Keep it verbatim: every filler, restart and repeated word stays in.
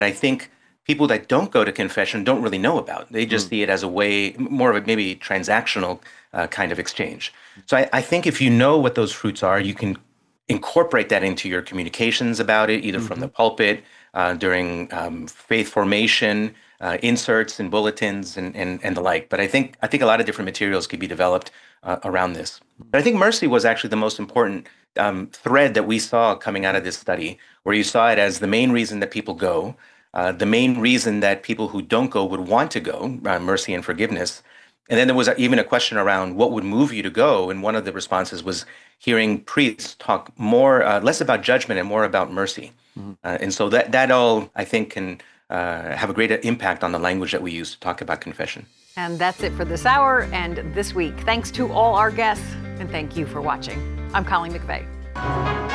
I think people that don't go to confession don't really know about. They just Mm. see it as a way, more of a maybe transactional uh, kind of exchange. So I, I think if you know what those fruits are, you can incorporate that into your communications about it, either from Hmm. the pulpit, uh, during um, faith formation, uh, inserts and bulletins, and, and and the like. But I think I think a lot of different materials could be developed uh, around this. But I think mercy was actually the most important um, thread that we saw coming out of this study, where you saw it as the main reason that people go, uh, the main reason that people who don't go would want to go, uh, mercy and forgiveness. And then there was even a question around what would move you to go. And one of the responses was hearing priests talk more, uh, less about judgment and more about mercy. Hmm. Uh, and so that, that all, I think, can uh, have a greater impact on the language that we use to talk about confession. And that's it for this hour and this week. Thanks to all our guests, and thank you for watching. I'm Colleen McVeigh.